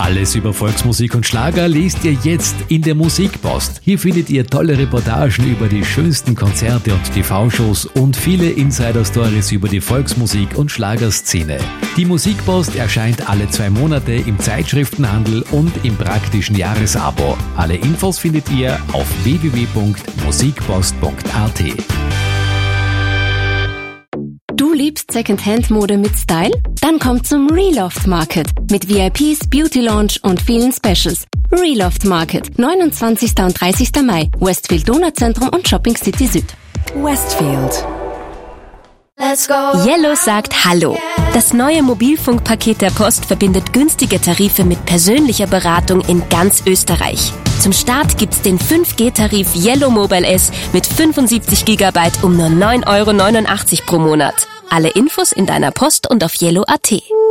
Alles über Volksmusik und Schlager lest ihr jetzt in der Musikpost. Hier findet ihr tolle Reportagen über die schönsten Konzerte und TV-Shows und viele Insider-Stories über die Volksmusik- und Schlagerszene. Die Musikpost erscheint alle 2 Monate im Zeitschriftenhandel und im praktischen Jahresabo. Alle Infos findet ihr auf www.musikpost.at. Du liebst Secondhand-Mode mit Style? Dann komm zum Reloft Market mit VIPs, Beauty Lounge und vielen Specials. Reloft Market, 29. und 30. Mai, Westfield Donauzentrum und Shopping City Süd. Westfield. Let's go. Yellow sagt Hallo. Das neue Mobilfunkpaket der Post verbindet günstige Tarife mit persönlicher Beratung in ganz Österreich. Zum Start gibt's den 5G-Tarif Yellow Mobile S mit 75 GB um nur 9,89 € pro Monat. Alle Infos in deiner Post und auf yellow.at.